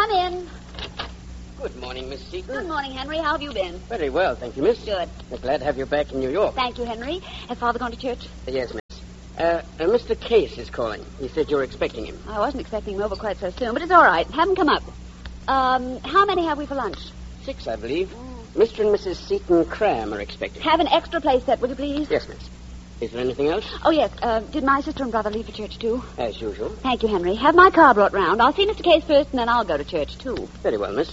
Come in. Good morning, Miss Seaton. Good morning, Henry. How have you been? Very well, thank you, miss. Good. We're glad to have you back in New York. Thank you, Henry. Has Father gone to church? Yes, miss. Mr. Case is calling. He said you were expecting him. I wasn't expecting him over quite so soon, but it's all right. Have him come up. How many have we for lunch? 6, I believe. Mr. and Mrs. Seaton Cram are expecting. Have an extra place set, will you please? Yes, miss. Is there anything else? Oh, yes. Did my sister and brother leave for church, too? As usual. Thank you, Henry. Have my car brought round. I'll see Mr. Case first, and then I'll go to church, too. Very well, miss.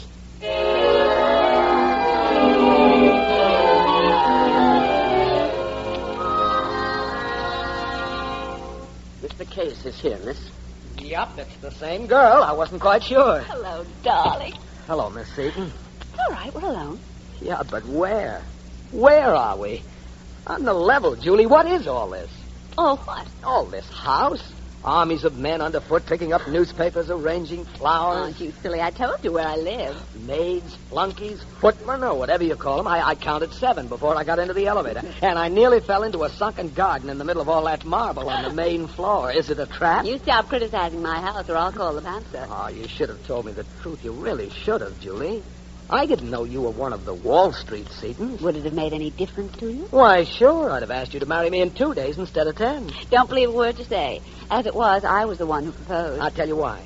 Mr. Case is here, miss. Yep, it's the same girl. I wasn't quite sure. Hello, darling. Hello, Miss Seaton. It's all right. We're alone. Yeah, but where? Where are we? On the level, Julie, what is all this? Oh, what? All this house? Armies of men underfoot picking up newspapers, arranging flowers. Oh, you silly. I told you where I live. Maids, flunkies, footmen, or whatever you call them. I counted 7 before I got into the elevator. And I nearly fell into a sunken garden in the middle of all that marble on the main floor. Is it a trap? You stop criticizing my house or I'll call the panther. Oh, you should have told me the truth. You really should have, Julie. I didn't know you were one of the Wall Street Seatons. Would it have made any difference to you? Why, sure. I'd have asked you to marry me in 2 days instead of 10. Don't believe a word you say. As it was, I was the one who proposed. I'll tell you why.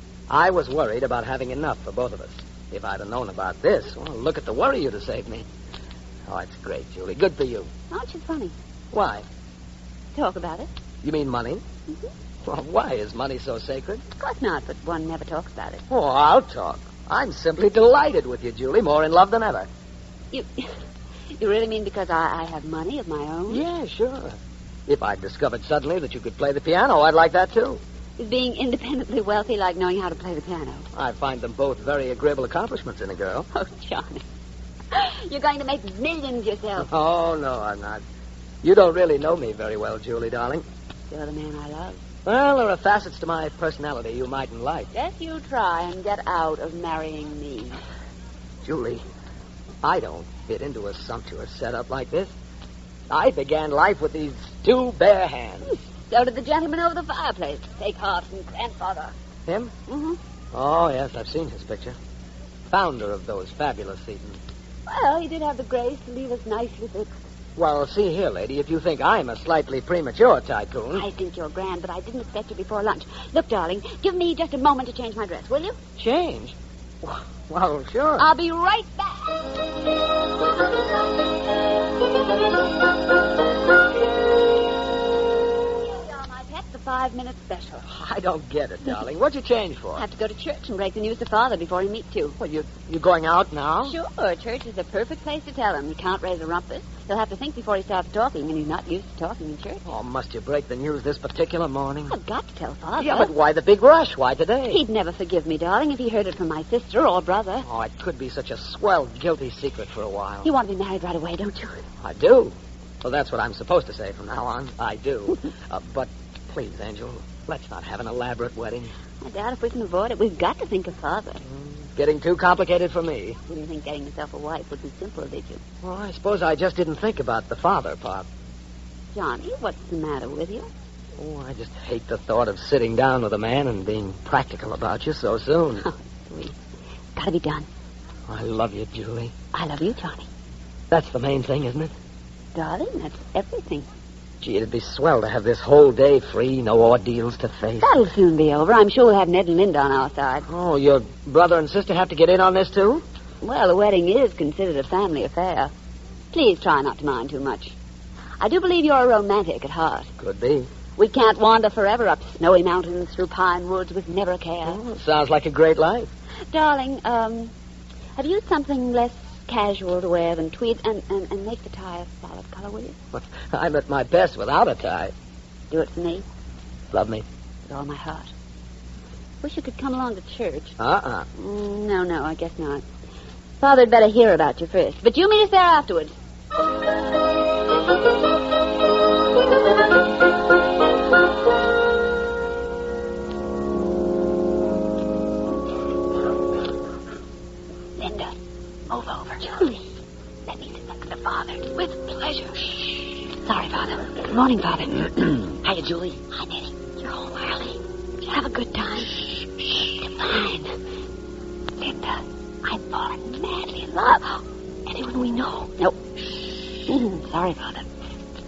I was worried about having enough for both of us. If I'd have known about this, well, look at the worry you'd have saved me. Oh, it's great, Julie. Good for you. Aren't you funny? Why? Talk about it. You mean money? Mm-hmm. Well, why is money so sacred? Of course not, but one never talks about it. Oh, I'll talk. I'm simply delighted with you, Julie, more in love than ever. You really mean because I have money of my own? Yeah, sure. If I'd discovered suddenly that you could play the piano, I'd like that, too. Is being independently wealthy like knowing how to play the piano? I find them both very agreeable accomplishments in a girl. Oh, Johnny. You're going to make millions yourself. Oh, no, I'm not. You don't really know me very well, Julie, darling. You're the man I love. Well, there are facets to my personality you mightn't like. Just you try and get out of marrying me. Julie, I don't fit into a sumptuous setup like this. I began life with these 2 bare hands. So did the gentleman over the fireplace. Take heart from grandfather. Him? Mm-hmm. Oh, yes, I've seen his picture. Founder of those fabulous Seatons. Well, he did have the grace to leave us nicely fixed. Well, see here, lady, if you think I'm a slightly premature tycoon... I think you're grand, but I didn't expect you before lunch. Look, darling, give me just a moment to change my dress, will you? Change? Well, sure. I'll be right back. My pet, the 5-minute special. I don't get it, darling. What'd you change for? I have to go to church and break the news to Father before he meets you. Well, you going out now? Sure, church is the perfect place to tell him. He can't raise a rumpus. He'll have to think before he starts talking, and he's not used to talking in church. Oh, must you break the news this particular morning? I've got to tell Father. Yeah, but why the big rush? Why today? He'd never forgive me, darling, if he heard it from my sister or brother. Oh, it could be such a swell, guilty secret for a while. You want to be married right away, don't you? I do. Well, that's what I'm supposed to say from now on. I do. But please, Angel, let's not have an elaborate wedding. I doubt if we can avoid it. We've got to think of Father. Getting too complicated for me. You didn't think getting yourself a wife would be simple, did you? Well, I suppose I just didn't think about the father part. Johnny, what's the matter with you? Oh, I just hate the thought of sitting down with a man and being practical about you so soon. Oh, sweet. Gotta be done. I love you, Julie. I love you, Johnny. That's the main thing, isn't it? Darling, that's everything. Gee, it'd be swell to have this whole day free, no ordeals to face. That'll soon be over. I'm sure we'll have Ned and Linda on our side. Oh, your brother and sister have to get in on this, too? Well, the wedding is considered a family affair. Please try not to mind too much. I do believe you're a romantic at heart. Could be. We can't wander forever up snowy mountains through pine woods with never a care. Oh, sounds like a great life. Darling, have you something less casual to wear than tweed and make the tie a solid color, will you? I'm at my best without a tie. Do it for me. Love me? With all my heart. Wish you could come along to church. No, I guess not. Father'd better hear about you first. But you meet us there afterwards. Linda, move over. Julie, let me sit next to Father. With pleasure. Shh. Sorry, Father. Good morning, Father. Hiya, Julie. Hi, Nettie. You're home early. Did you have a good time? Shh. You're fine. Linda, I've fallen madly in love. Anyone we know? No. Shh. Sorry, Father.